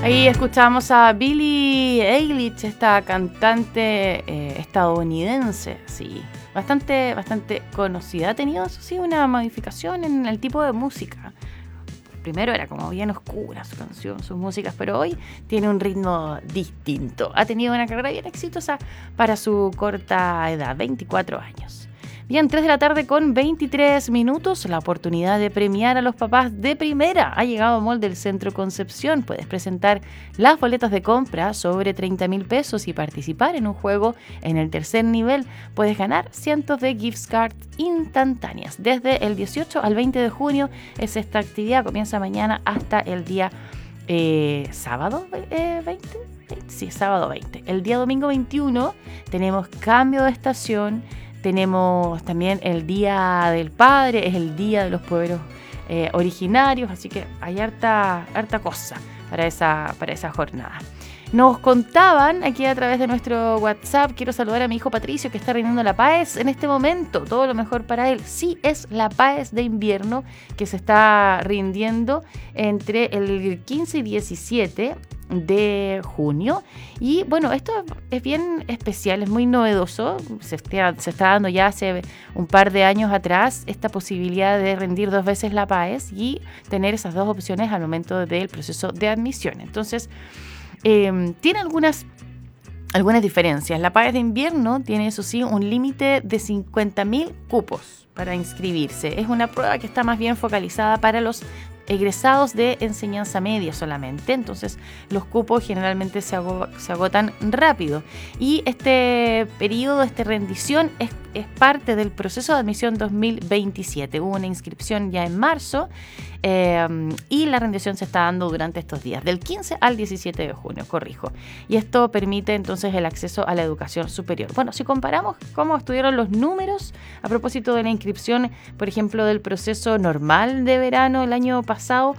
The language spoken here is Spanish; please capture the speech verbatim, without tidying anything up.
Ahí escuchamos a Billie Eilish, esta cantante eh, estadounidense, sí, bastante, bastante conocida. Ha tenido, eso sí, una modificación en el tipo de música. Primero era como bien oscura su canción, sus músicas, pero hoy tiene un ritmo distinto. Ha tenido una carrera bien exitosa para su corta edad, veinticuatro años. Bien, tres de la tarde con veintitrés minutos, la oportunidad de premiar a los papás de primera ha llegado a Mall del Centro Concepción. Puedes presentar las boletas de compra sobre treinta mil pesos y participar en un juego en el tercer nivel. Puedes ganar cientos de gift cards instantáneas. Desde el dieciocho al veinte de junio es esta actividad, comienza mañana hasta el día eh, sábado eh, veinte. Sí, sábado veinte. El día domingo veintiuno tenemos cambio de estación. Tenemos también el Día del Padre, es el Día de los Pueblos eh, Originarios, así que hay harta, harta cosa para esa, para esa jornada. Nos contaban aquí a través de nuestro WhatsApp, quiero saludar a mi hijo Patricio que está rindiendo la PAES en este momento, todo lo mejor para él. Sí, es la PAES de invierno que se está rindiendo entre el quince y diecisiete de junio. Y bueno, esto es bien especial, es muy novedoso. Se está, se está dando ya hace un par de años atrás esta posibilidad de rendir dos veces la PAES y tener esas dos opciones al momento del proceso de admisión. Entonces, eh, tiene algunas algunas diferencias. La PAES de invierno tiene, eso sí, un límite de cincuenta mil cupos para inscribirse. Es una prueba que está más bien focalizada para los egresados de enseñanza media solamente, entonces los cupos generalmente se, ago- se agotan rápido y este periodo, esta rendición es, es parte del proceso de admisión dos mil veintisiete. Hubo una inscripción ya en marzo eh, y la rendición se está dando durante estos días, del quince al diecisiete de junio, corrijo, y esto permite entonces el acceso a la educación superior. Bueno, si comparamos cómo estuvieron los números a propósito de la inscripción, por ejemplo, del proceso normal de verano el año pasado, pasado,